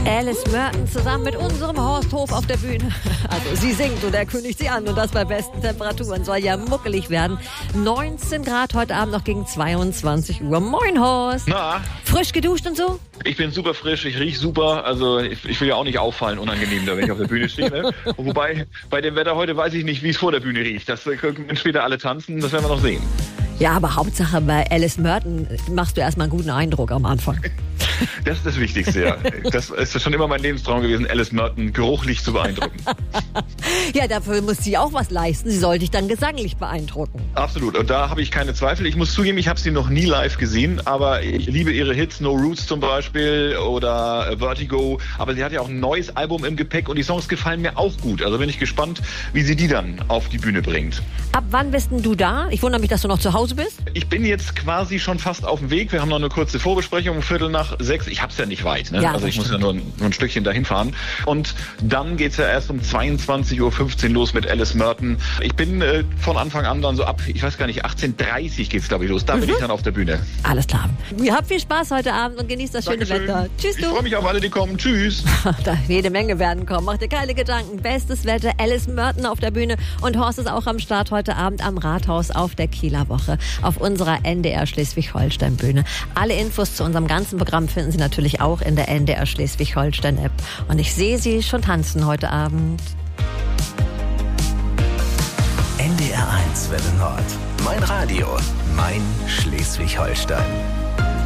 Alice Merton zusammen mit unserem Horst Hof auf der Bühne. Also sie singt und er kündigt sie an und das bei besten Temperaturen. Soll ja muckelig werden. 19 Grad heute Abend noch gegen 22 Uhr. Moin Horst. Na? Frisch geduscht und so? Ich bin super frisch, ich rieche super. Also ich will ja auch nicht auffallen, unangenehm, da wenn ich auf der Bühne stehe. Ne? Wobei, bei dem Wetter heute weiß ich nicht, wie es vor der Bühne riecht. Das können später alle tanzen, das werden wir noch sehen. Ja, aber Hauptsache bei Alice Merton machst du erstmal einen guten Eindruck am Anfang. Das ist das Wichtigste, ja. Das ist schon immer mein Lebenstraum gewesen, Alice Merton geruchlich zu beeindrucken. Ja, dafür muss sie auch was leisten. Sie soll dich dann gesanglich beeindrucken. Absolut. Und da habe ich keine Zweifel. Ich muss zugeben, ich habe sie noch nie live gesehen, aber ich liebe ihre Hits, No Roots zum Beispiel oder Vertigo. Aber sie hat ja auch ein neues Album im Gepäck und die Songs gefallen mir auch gut. Also bin ich gespannt, wie sie die dann auf die Bühne bringt. Ab wann bist denn du da? Ich wundere mich, dass du noch zu Hause bist. Ich bin jetzt quasi schon fast auf dem Weg. Wir haben noch eine kurze Vorbesprechung um 5:45. Ich hab's ja nicht weit, ne? Ja, also ich muss ja nur ein Stückchen dahin fahren. Und dann geht's ja erst um 22:15 Uhr los mit Alice Merton. Ich bin von Anfang an dann so ab, ich weiß gar nicht, 18:30 geht's glaube ich los. Da bin ich dann auf der Bühne. Alles klar. Ihr habt viel Spaß heute Abend und genießt das schöne Wetter. Tschüss, du. Ich freue mich auf alle, die kommen. Tschüss. Da jede Menge werden kommen. Macht dir keine Gedanken. Bestes Wetter. Alice Merton auf der Bühne und Horst ist auch am Start heute Abend am Rathaus auf der Kieler Woche auf unserer NDR Schleswig-Holstein Bühne. Alle Infos zu unserem ganzen Programm finden Sie natürlich auch in der NDR Schleswig-Holstein App. Und ich sehe Sie schon tanzen heute Abend. NDR 1 Welle Nord. Mein Radio, mein Schleswig-Holstein.